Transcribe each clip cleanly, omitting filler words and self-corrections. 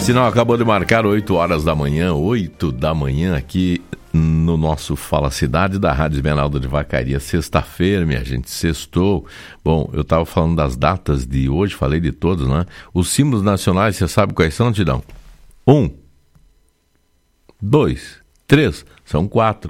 Sinal acabou de marcar 8 horas da manhã, 8 da manhã aqui no nosso Fala Cidade da Rádio Esmeralda de Vacaria. Sexta-feira, minha gente, sextou. Bom, eu estava falando das datas de hoje, falei de todos, né? Os símbolos nacionais, você sabe quais são, Tidão? 1, 2, 3, são 4.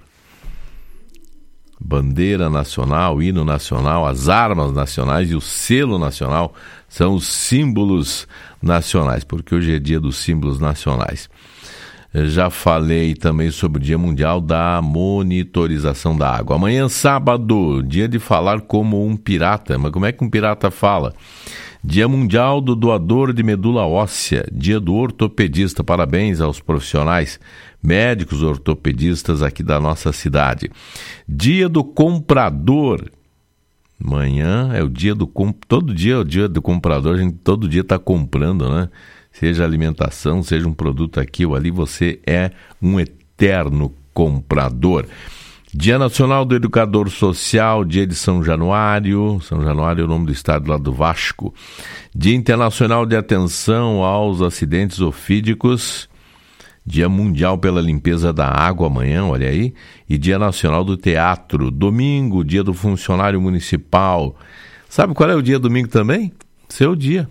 Bandeira nacional, hino nacional, as armas nacionais e o selo nacional são os símbolos nacionais, porque hoje é dia dos símbolos nacionais. Eu já falei também sobre o Dia Mundial da Monitorização da Água. Amanhã, sábado, dia de falar como um pirata. Mas como é que um pirata fala? Dia Mundial do Doador de Medula Óssea, dia do ortopedista. Parabéns aos profissionais médicos ortopedistas aqui da nossa cidade. Dia do comprador. Amanhã é o dia do... Todo dia é o dia do comprador, a gente todo dia está comprando, né? Seja alimentação, seja um produto aqui ou ali, você é um eterno comprador. Dia Nacional do Educador Social, dia de São Januário. São Januário é o nome do estado lá do Vasco. Dia Internacional de Atenção aos Acidentes Ofídicos. Dia Mundial pela Limpeza da Água amanhã, olha aí. E Dia Nacional do Teatro. Domingo, dia do Funcionário Municipal. Sabe qual é o dia domingo também? Seu dia.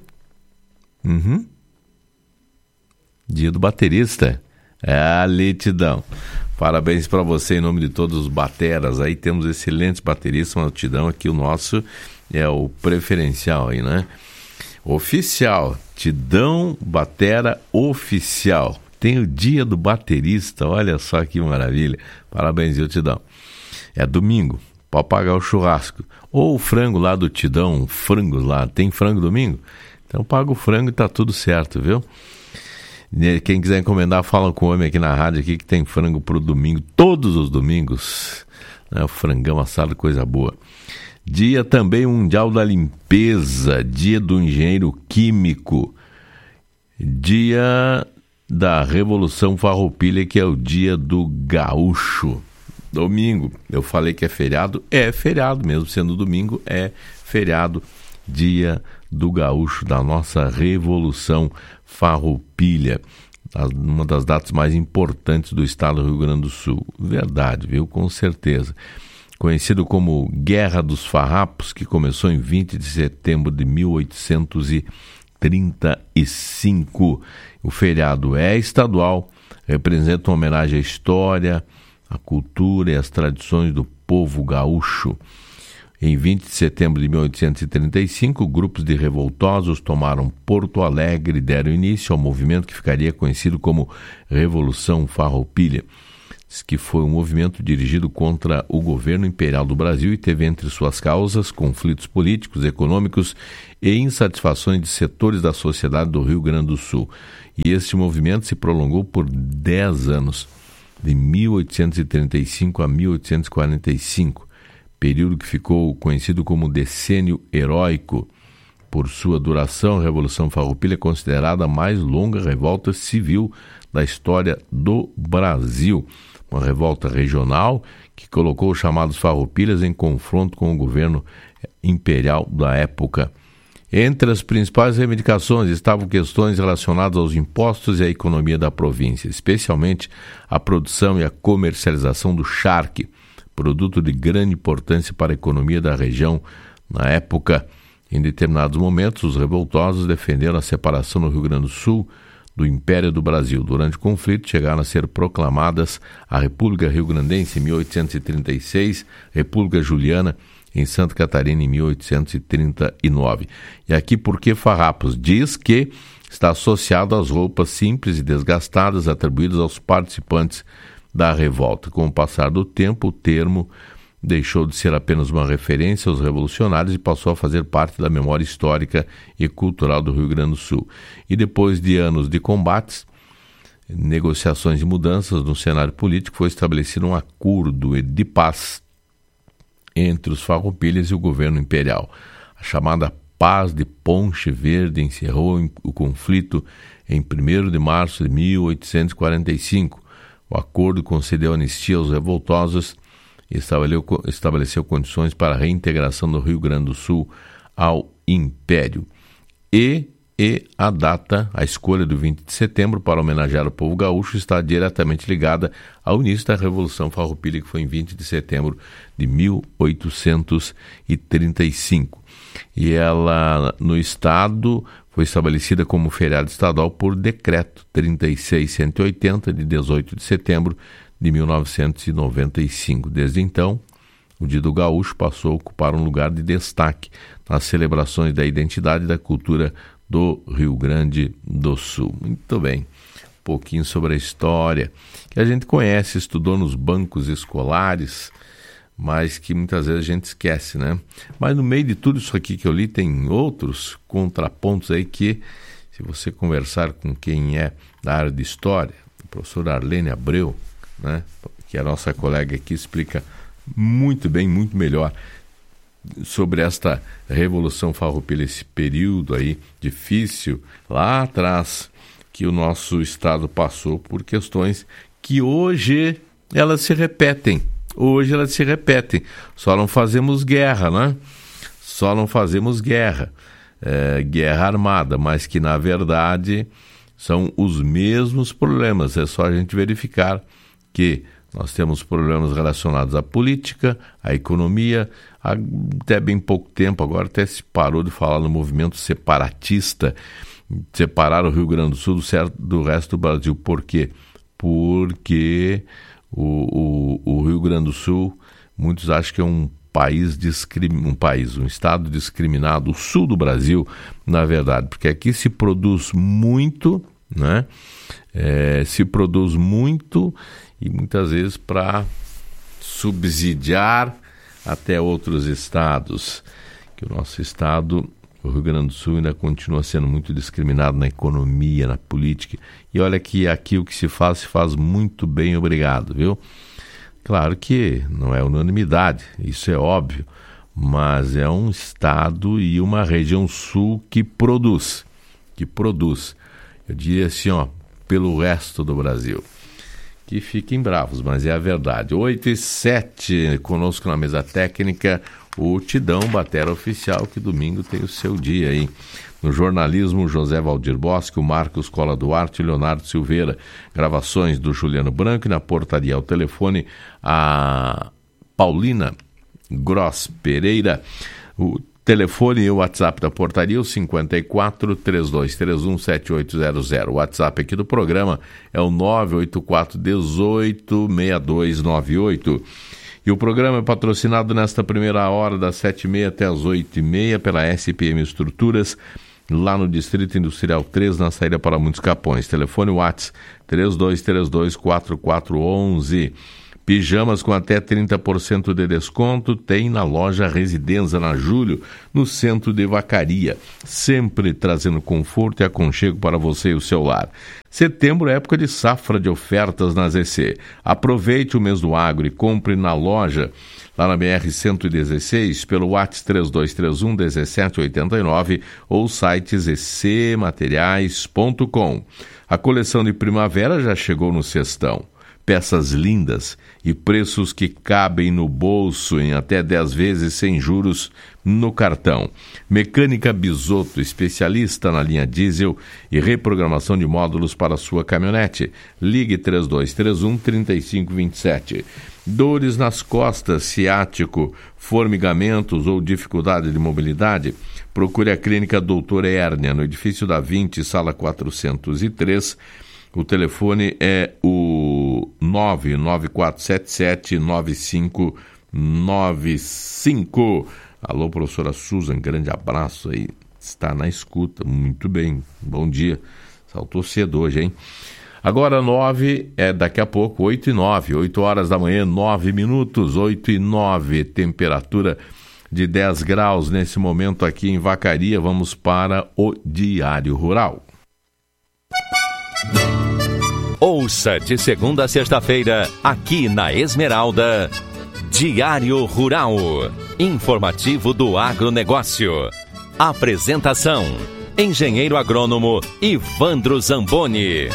Dia do baterista. É, Litidão. Parabéns para você em nome de todos os bateras. Aí temos excelentes bateristas, mas o Tidão aqui, o nosso é o preferencial aí, né? Oficial. Tidão Batera Oficial. Tem o dia do baterista, olha só que maravilha. Parabéns, eu Tidão. É domingo, pode pagar o churrasco. Ou o frango lá do Tidão, frangos lá. Tem frango domingo? Então paga o frango e tá tudo certo, viu? Quem quiser encomendar, fala com o homem aqui na rádio aqui que tem frango pro domingo, todos os domingos. Né? O frangão assado, coisa boa. Dia também Mundial da Limpeza, dia do Engenheiro Químico, dia da Revolução Farroupilha, que é o dia do gaúcho. Domingo, eu falei que é feriado mesmo sendo domingo, é feriado, dia do gaúcho, da nossa Revolução Farroupilha, uma das datas mais importantes do estado do Rio Grande do Sul. Verdade, viu? Com certeza. Conhecido como Guerra dos Farrapos, que começou em 20 de setembro de 1835. O feriado é estadual, representa uma homenagem à história, à cultura e às tradições do povo gaúcho. Em 20 de setembro de 1835, grupos de revoltosos tomaram Porto Alegre e deram início ao movimento que ficaria conhecido como Revolução Farroupilha, que foi um movimento dirigido contra o governo imperial do Brasil e teve entre suas causas conflitos políticos, econômicos e insatisfações de setores da sociedade do Rio Grande do Sul. E este movimento se prolongou por 10 anos, de 1835 a 1845. Período que ficou conhecido como Decênio Heróico. Por sua duração, a Revolução Farroupilha é considerada a mais longa revolta civil da história do Brasil. Uma revolta regional que colocou os chamados farroupilhas em confronto com o governo imperial da época. Entre as principais reivindicações estavam questões relacionadas aos impostos e à economia da província, especialmente a produção e a comercialização do charque, produto de grande importância para a economia da região na época. Em determinados momentos, os revoltosos defenderam a separação no Rio Grande do Sul do Império do Brasil. Durante o conflito, chegaram a ser proclamadas a República Rio-Grandense em 1836, República Juliana em Santa Catarina em 1839. E aqui por que farrapos? Diz que está associado às roupas simples e desgastadas atribuídas aos participantes da revolta. Com o passar do tempo, o termo deixou de ser apenas uma referência aos revolucionários e passou a fazer parte da memória histórica e cultural do Rio Grande do Sul. E depois de anos de combates, negociações e mudanças no cenário político, foi estabelecido um acordo de paz entre os farroupilhas e o governo imperial. A chamada Paz de Ponche Verde encerrou o conflito em 1º de março de 1845. O acordo concedeu anistia aos revoltosos e estabeleceu condições para a reintegração do Rio Grande do Sul ao Império. E e a data, a escolha do 20 de setembro para homenagear o povo gaúcho está diretamente ligada ao início da Revolução Farroupilha, que foi em 20 de setembro de 1835. E ela, no estado, foi estabelecida como feriado estadual por decreto 36.180, de 18 de setembro de 1995. Desde então, o Dia do Gaúcho passou a ocupar um lugar de destaque nas celebrações da identidade e da cultura do Rio Grande do Sul. Muito bem, um pouquinho sobre a história que a gente conhece, estudou nos bancos escolares, mas que muitas vezes a gente esquece, né? Mas no meio de tudo isso aqui que eu li, tem outros contrapontos aí que, se você conversar com quem é da área de história, o professor Arlene Abreu, né, que é a nossa colega aqui, explica muito bem, muito melhor sobre esta Revolução Farroupilha, esse período aí difícil lá atrás que o nosso estado passou por questões que hoje elas se repetem. Hoje elas se repetem. Só não fazemos guerra, né? Só não fazemos guerra, guerra armada, mas que na verdade são os mesmos problemas. É só a gente verificar que nós temos problemas relacionados à política, à economia. Até bem pouco tempo, agora até se parou de falar no movimento separatista, separar o Rio Grande do Sul do resto do Brasil. Por quê? Porque o Rio Grande do Sul, muitos acham que é um estado discriminado, o sul do Brasil, na verdade, porque aqui se produz muito, né? Se produz muito e muitas vezes para subsidiar até outros estados, que o nosso estado, o Rio Grande do Sul, ainda continua sendo muito discriminado na economia, na política. E olha que aqui o que se faz muito bem, obrigado, viu? Claro que não é unanimidade, isso é óbvio, mas é um estado e uma região sul que produz, eu diria assim, pelo resto do Brasil. Que fiquem bravos, mas é a verdade. 8h07, conosco na mesa técnica, o Tidão Batera Oficial, que domingo tem o seu dia aí. No jornalismo, José Valdir Bosque, o Marcos Cola Duarte e Leonardo Silveira. Gravações do Juliano Branco, e na portaria ao telefone a Paulina Gross Pereira. O telefone e o WhatsApp da portaria, o 54-3231-7800. O WhatsApp aqui do programa é o 984-186298. E o programa é patrocinado nesta primeira hora, das 7h30 até as 8h30, pela SPM Estruturas, lá no Distrito Industrial 3, na saída para Muitos Capões. Telefone WhatsApp 3232-4411. Pijamas com até 30% de desconto tem na loja Residência, na Júlio, no centro de Vacaria, sempre trazendo conforto e aconchego para você e o seu lar. Setembro é época de safra de ofertas na ZC. Aproveite o mês do agro e compre na loja, lá na BR-116, pelo WhatsApp 3231-1789 ou site zcmateriais.com. A coleção de primavera já chegou no cestão. Peças lindas e preços que cabem no bolso em até 10 vezes sem juros no cartão. Mecânica Bisotto, especialista na linha diesel e reprogramação de módulos para sua caminhonete. Ligue 3231-3527. Dores nas costas, ciático, formigamentos ou dificuldade de mobilidade? Procure a Clínica Doutor Hérnia, no edifício da 20, sala 403. O telefone é o 99477-9595. Alô, professora Susan, grande abraço aí. Está na escuta, muito bem. Bom dia. Saltou cedo hoje, hein? Agora 9, daqui a pouco, 8h09, 8 horas da manhã, 9 minutos, 8h09, temperatura de 10 graus nesse momento aqui em Vacaria. Vamos para o Diário Rural. Ouça de segunda a sexta-feira, aqui na Esmeralda, Diário Rural, informativo do agronegócio. Apresentação, engenheiro agrônomo Ivandro Zamboni.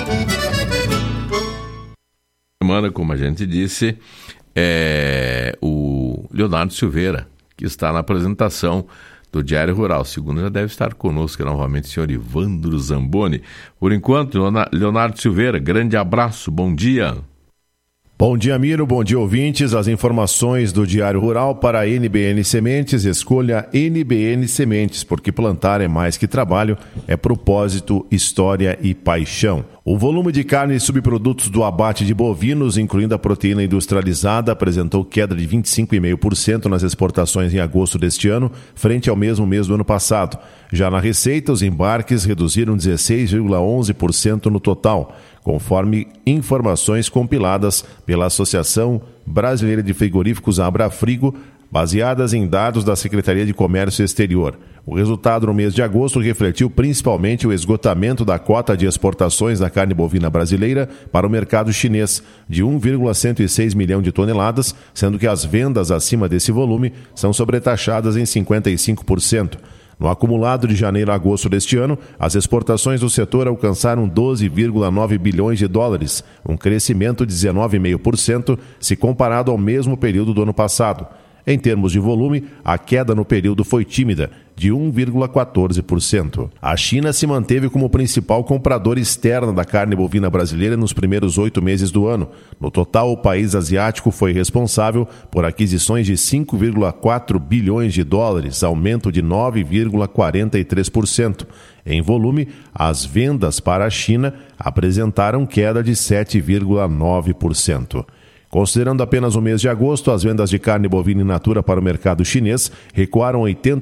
Semana, como a gente disse, é o Leonardo Silveira, que está na apresentação do Diário Rural. Segunda já deve estar conosco novamente o senhor Ivandro Zamboni. Por enquanto, Leonardo Silveira, grande abraço, bom dia. Bom dia, Miro, bom dia, ouvintes. As informações do Diário Rural para a NBN Sementes. Escolha NBN Sementes, porque plantar é mais que trabalho, é propósito, história e paixão. O volume de carne e subprodutos do abate de bovinos, incluindo a proteína industrializada, apresentou queda de 25,5% nas exportações em agosto deste ano, frente ao mesmo mês do ano passado. Já na receita, os embarques reduziram 16,11% no total, conforme informações compiladas pela Associação Brasileira de Frigoríficos Abrafrigo, baseadas em dados da Secretaria de Comércio Exterior. O resultado no mês de agosto refletiu principalmente o esgotamento da cota de exportações da carne bovina brasileira para o mercado chinês, de 1,106 milhão de toneladas, sendo que as vendas acima desse volume são sobretaxadas em 55%. No acumulado de janeiro a agosto deste ano, as exportações do setor alcançaram 12,9 bilhões de dólares, um crescimento de 19,5% se comparado ao mesmo período do ano passado. Em termos de volume, a queda no período foi tímida, de 1,14%. A China se manteve como principal comprador externa da carne bovina brasileira nos primeiros 8 meses do ano. No total, o país asiático foi responsável por aquisições de 5,4 bilhões de dólares, aumento de 9,43%. Em volume, as vendas para a China apresentaram queda de 7,9%. Considerando apenas o mês de agosto, as vendas de carne bovina in natura para o mercado chinês recuaram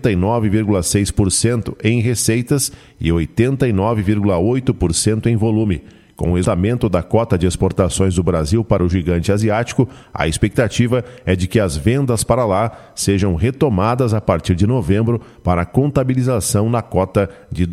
89,6% em receitas e 89,8% em volume. Com o esgotamento da cota de exportações do Brasil para o gigante asiático, a expectativa é de que as vendas para lá sejam retomadas a partir de novembro para a contabilização na cota de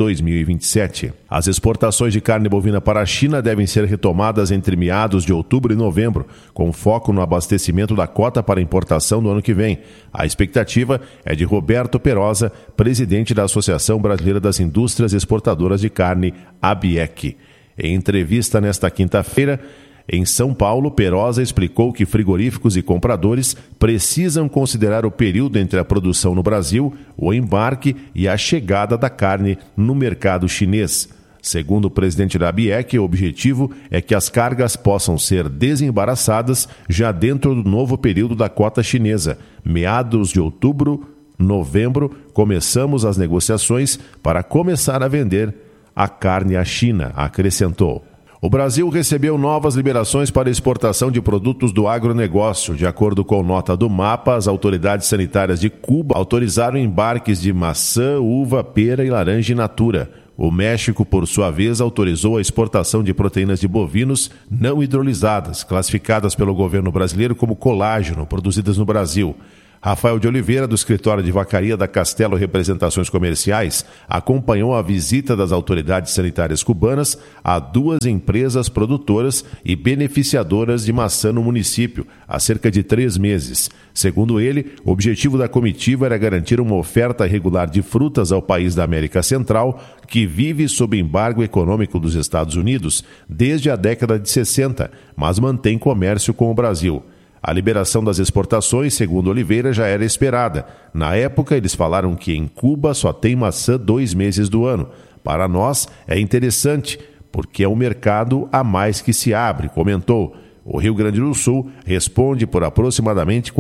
2027. As exportações de carne bovina para a China devem ser retomadas entre meados de outubro e novembro, com foco no abastecimento da cota para importação do ano que vem. A expectativa é de Roberto Perosa, presidente da Associação Brasileira das Indústrias Exportadoras de Carne, ABIEC. Em entrevista nesta quinta-feira, em São Paulo, Perosa explicou que frigoríficos e compradores precisam considerar o período entre a produção no Brasil, o embarque e a chegada da carne no mercado chinês. Segundo o presidente da ABIEC, o objetivo é que as cargas possam ser desembaraçadas já dentro do novo período da cota chinesa. Meados de outubro, novembro, começamos as negociações para começar a vender a carne à China, acrescentou. O Brasil recebeu novas liberações para exportação de produtos do agronegócio. De acordo com nota do MAPA, as autoridades sanitárias de Cuba autorizaram embarques de maçã, uva, pera e laranja in natura. O México, por sua vez, autorizou a exportação de proteínas de bovinos não hidrolisadas, classificadas pelo governo brasileiro como colágeno, produzidas no Brasil. Rafael de Oliveira, do escritório de vacaria da Castelo Representações Comerciais, acompanhou a visita das autoridades sanitárias cubanas a 2 empresas produtoras e beneficiadoras de maçã no município, há cerca de 3 meses. Segundo ele, o objetivo da comitiva era garantir uma oferta regular de frutas ao país da América Central, que vive sob embargo econômico dos Estados Unidos desde a década de 60, mas mantém comércio com o Brasil. A liberação das exportações, segundo Oliveira, já era esperada. Na época, eles falaram que em Cuba só tem maçã 2 meses do ano. Para nós, é interessante, porque é um mercado a mais que se abre, comentou. O Rio Grande do Sul responde por aproximadamente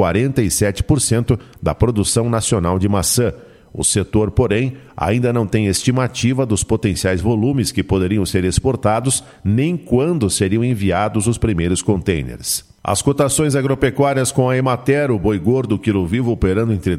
47% da produção nacional de maçã. O setor, porém, ainda não tem estimativa dos potenciais volumes que poderiam ser exportados, nem quando seriam enviados os primeiros contêineres. As cotações agropecuárias com a Emater, o boi gordo quilo vivo operando entre R$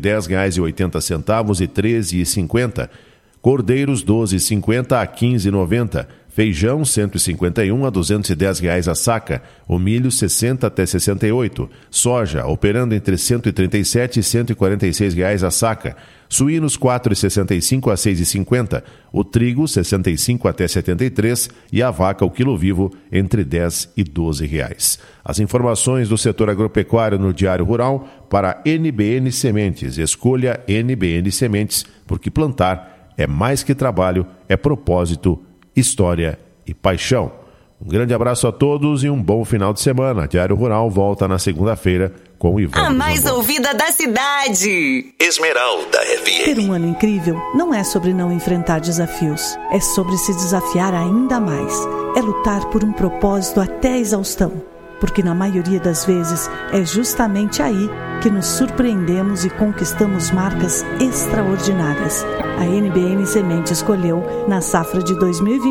10,80 e R$ 13,50. Cordeiros, R$ 12,50 a R$ 15,90. Feijão, R$ 151 a R$ 210 reais a saca. O milho, R$ 60 até R$ 68. Soja, operando entre R$ 137 e R$ 146 reais a saca. Suínos, R$ 4,65 a R$ 6,50. O trigo, R$ 65 até R$ 73. E a vaca, o quilo vivo, entre R$ 10 e R$ 12 reais. As informações do setor agropecuário no Diário Rural para NBN Sementes. Escolha NBN Sementes, porque plantar é mais que trabalho, é propósito, história e paixão. Um grande abraço a todos e um bom final de semana. Diário Rural volta na segunda-feira com o Ivan. A mais ouvida da cidade. Esmeralda FM. Ter um ano incrível não é sobre não enfrentar desafios. É sobre se desafiar ainda mais. É lutar por um propósito até a exaustão. Porque na maioria das vezes é justamente aí que nos surpreendemos e conquistamos marcas extraordinárias. A NBN Semente escolheu, na safra de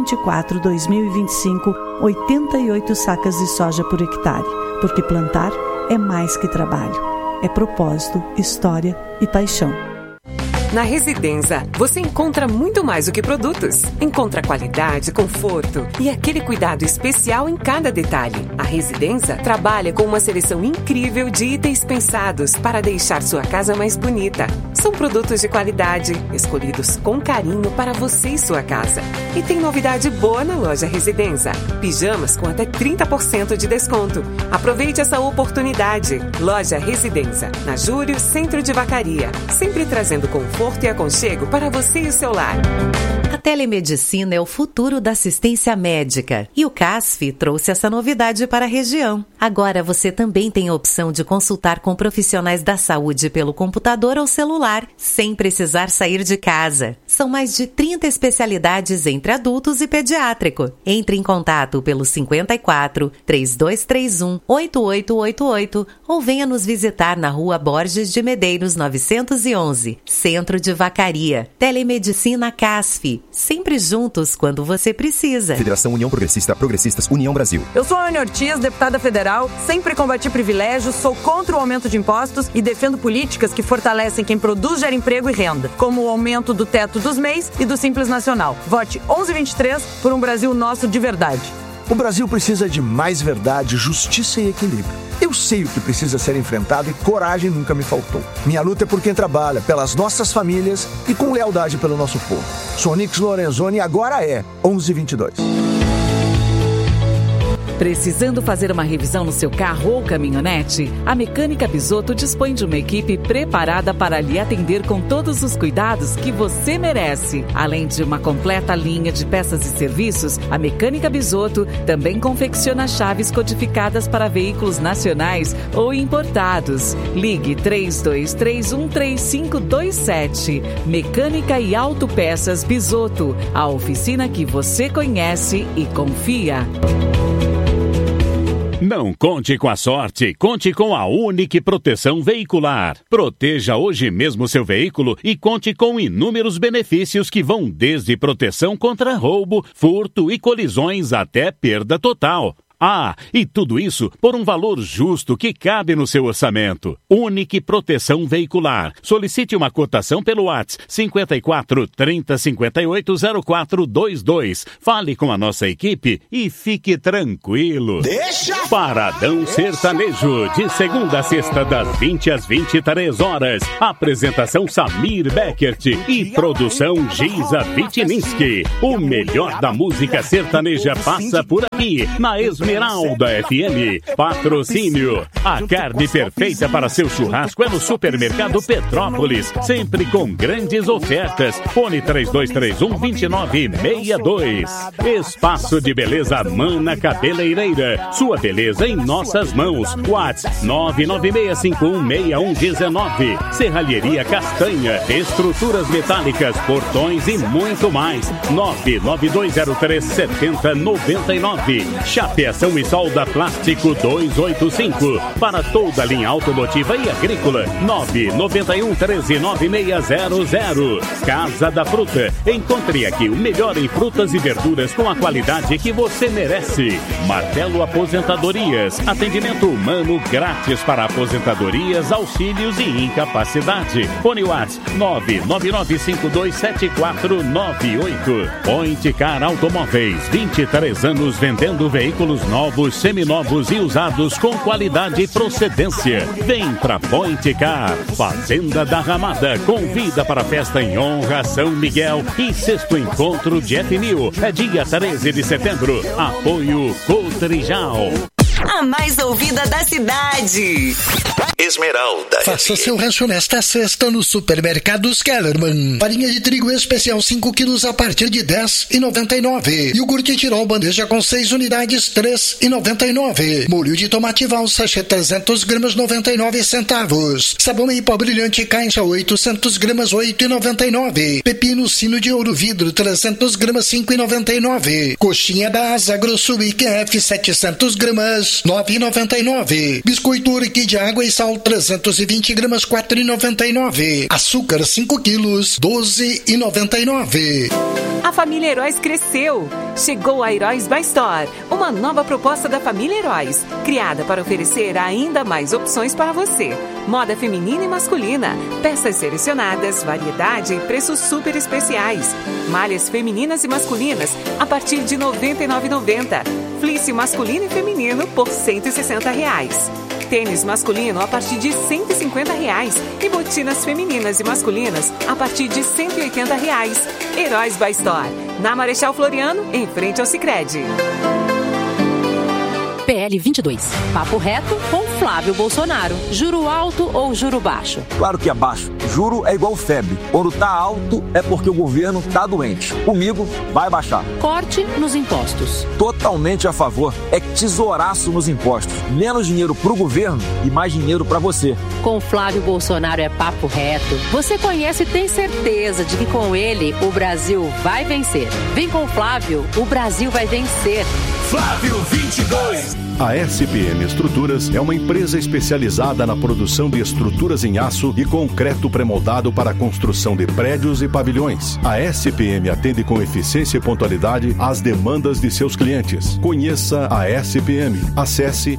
2024-2025, 88 sacas de soja por hectare, porque plantar é mais que trabalho. É propósito, história e paixão. Na Residência, você encontra muito mais do que produtos. Encontra qualidade, conforto e aquele cuidado especial em cada detalhe. A Residência trabalha com uma seleção incrível de itens pensados para deixar sua casa mais bonita. São produtos de qualidade, escolhidos com carinho para você e sua casa. E tem novidade boa na loja Residência. Pijamas com até 30% de desconto. Aproveite essa oportunidade. Loja Residência, na Júlio, Centro de Vacaria. Sempre trazendo conforto e aconchego para você e o seu lar. A telemedicina é o futuro da assistência médica e o CASF trouxe essa novidade para a região. Agora você também tem a opção de consultar com profissionais da saúde pelo computador ou celular, sem precisar sair de casa. São mais de 30 especialidades entre adultos e pediátrico. Entre em contato pelo 54 3231 8888 ou venha nos visitar na Rua Borges de Medeiros 911, Centro de Vacaria. Telemedicina CASF. Sempre juntos quando você precisa. Federação União Progressista, Progressistas União Brasil. Eu sou a Ana Ortiz, deputada federal, sempre combati privilégios, sou contra o aumento de impostos e defendo políticas que fortalecem quem produz, gera emprego e renda, como o aumento do teto dos MEIs e do Simples Nacional. Vote 1123 por um Brasil nosso de verdade. O Brasil precisa de mais verdade, justiça e equilíbrio. Eu sei o que precisa ser enfrentado e coragem nunca me faltou. Minha luta é por quem trabalha, pelas nossas famílias e com lealdade pelo nosso povo. Sou Nix Lorenzoni e agora é 1122. Precisando fazer uma revisão no seu carro ou caminhonete? A Mecânica Bisotto dispõe de uma equipe preparada para lhe atender com todos os cuidados que você merece. Além de uma completa linha de peças e serviços, a Mecânica Bisotto também confecciona chaves codificadas para veículos nacionais ou importados. Ligue 32313527. Mecânica e Autopeças Bisotto, a oficina que você conhece e confia. Não conte com a sorte, conte com a Unique Proteção Veicular. Proteja hoje mesmo seu veículo e conte com inúmeros benefícios que vão desde proteção contra roubo, furto e colisões até perda total. Ah, e tudo isso por um valor justo que cabe no seu orçamento. Unique Proteção Veicular. Solicite uma cotação pelo WhatsApp 54 30 58 0422. Fale com a nossa equipe e fique tranquilo. Paradão Sertanejo, de segunda a sexta, das 20 às 23 horas. Apresentação Samir Beckert e produção Giza Vitininski. O melhor da música sertaneja passa por aqui, na Esmeralda FM. Patrocínio. A carne perfeita para seu churrasco é no Supermercado Petrópolis, sempre com grandes ofertas. Fone 3231-2962. Espaço de Beleza Mana Cabeleireira. Sua beleza em nossas mãos. WhatsApp 996516119. Serralheria Castanha. Estruturas metálicas, portões e muito mais. 992037099. Chapeação e Solda Plástico 285. Para toda a linha automotiva e agrícola. 991139600. Casa da Fruta. Encontre aqui o melhor em frutas e verduras com a qualidade que você merece. Martelo Aposentadorias. Atendimento humano grátis para aposentadorias, auxílios e incapacidade. Fone WhatsApp 999527498. Point Car Automóveis. 23 anos vendendo veículos novos, seminovos e usados com qualidade e procedência. Vem pra Point Car. Fazenda da Ramada convida para a festa em honra a São Miguel e sexto encontro de F1000. É dia 13 de setembro. Apoio Cotrijal. a mais ouvida da cidade. Esmeralda. Faça seu rancho nesta sexta no Supermercados Kellerman. Farinha de trigo especial 5 quilos a partir de R$10,99. Iogurte Tirol bandeja com 6 unidades, R$3,99. Molho de tomate valsa, 300 gramas, 99 centavos. Sabão em pó brilhante caixa, 800 gramas, 8,99. Pepino sino de ouro vidro, 300 gramas, 5,99. Coxinha da Asa Grosso IQF, 700 gramas, 9,99. Biscoito Urque de água e sal, 320 gramas, 4,99. Açúcar 5 quilos, 12,99. A família Heróis cresceu. Chegou a Heróis by Store, uma nova proposta da família Heróis, criada para oferecer ainda mais opções para você. Moda feminina e masculina, peças selecionadas, variedade e preços super especiais. Malhas femininas e masculinas a partir de R$ 99,90. Fleece masculino e feminino por R$ 160. Tênis masculino a partir de R$ 150 e botinas femininas e masculinas a partir de R$ 180. Heróis by Store, na Marechal Floriano, em frente ao Sicredi. PL 22. Papo reto com Flávio Bolsonaro. Juro alto ou juro baixo? Claro que é baixo. Juro é igual febre. Quando tá alto é porque o governo tá doente. Comigo vai baixar. Corte nos impostos. Totalmente a favor. É tesouraço nos impostos. Menos dinheiro pro governo e mais dinheiro pra você. Com Flávio Bolsonaro é papo reto. Você conhece e tem certeza de que com ele o Brasil vai vencer. Vem com Flávio, o Brasil vai vencer. Flávio 22. A SPM Estruturas é uma empresa especializada na produção de estruturas em aço e concreto pré-moldado para a construção de prédios e pavilhões. A SPM atende com eficiência e pontualidade às demandas de seus clientes. Conheça a SPM. Acesse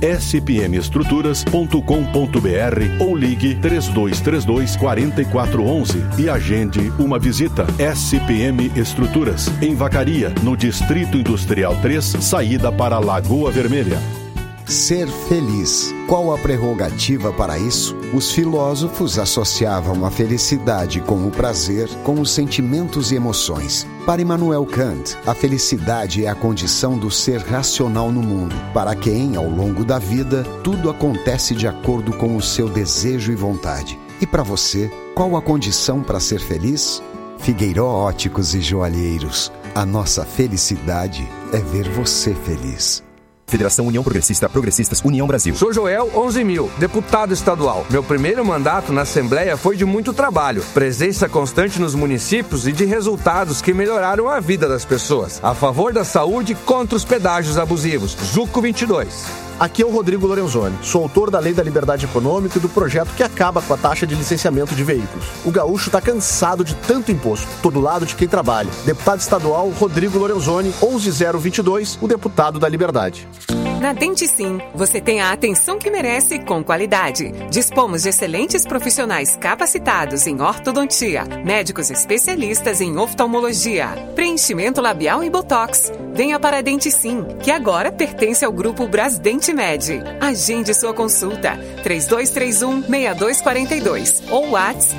spmestruturas.com.br ou ligue 3232-4411 e agende uma visita. SPM Estruturas, em Vacaria, no Distrito Industrial 3, saída para Lagoa Vermelha. Ser feliz. Qual a prerrogativa para isso? Os filósofos associavam a felicidade com o prazer, com os sentimentos e emoções. Para Immanuel Kant, a felicidade é a condição do ser racional no mundo, para quem, ao longo da vida, tudo acontece de acordo com o seu desejo e vontade. E para você, qual a condição para ser feliz? Figueiró Óticos e Joalheiros. A nossa felicidade é ver você feliz. Federação União Progressista, Progressistas, União Brasil. Sou Joel 11.000, deputado estadual. Meu primeiro mandato na Assembleia foi de muito trabalho, presença constante nos municípios e de resultados que melhoraram a vida das pessoas. A favor da saúde, contra os pedágios abusivos. Zuco 22. Aqui é o Rodrigo Lorenzoni, sou autor da Lei da Liberdade Econômica e do projeto que acaba com a taxa de licenciamento de veículos. O gaúcho está cansado de tanto imposto, todo lado de quem trabalha. Deputado estadual Rodrigo Lorenzoni, 11022, o deputado da Liberdade. Na Dente Sim, você tem a atenção que merece com qualidade. Dispomos de excelentes profissionais capacitados em ortodontia, médicos especialistas em oftalmologia, preenchimento labial e botox. Venha para a Dente Sim, que agora pertence ao grupo Brasdente Med. Agende sua consulta 3231-6242 ou WhatsApp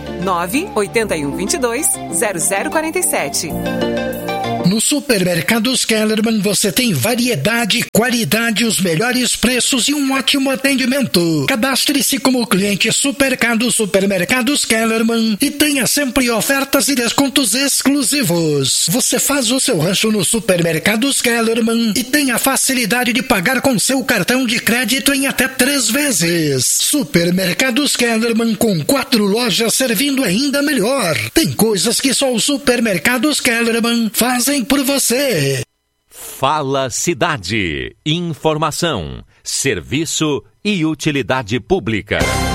98122-0047. No Supermercados Kellerman você tem variedade, qualidade, os melhores preços e um ótimo atendimento. Cadastre-se como cliente Supermercados Kellerman e tenha sempre ofertas e descontos exclusivos. Você faz o seu rancho no Supermercados Kellerman e tem a facilidade de pagar com seu cartão de crédito em até 3 vezes. Supermercados Kellerman, com 4 lojas servindo ainda melhor. Tem coisas que só os Supermercados Kellerman fazem por você. Fala Cidade. Informação, serviço e utilidade pública.